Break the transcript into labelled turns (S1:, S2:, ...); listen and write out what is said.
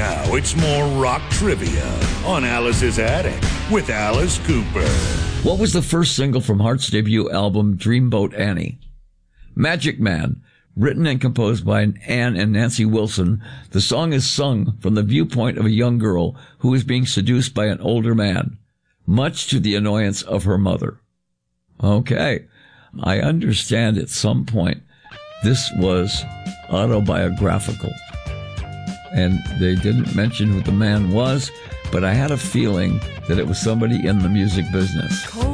S1: Now it's more rock trivia on Alice's Attic with Alice Cooper.
S2: What was the first single from Heart's debut album, Dreamboat Annie? Magic Man. Written and composed by Ann and Nancy Wilson, the song is sung from the viewpoint of a young girl who is being seduced by an older man, much to the annoyance of her mother. Okay, I understand at some point this was autobiographical, and they didn't mention who the man was, but I had a feeling that it was somebody in the music business.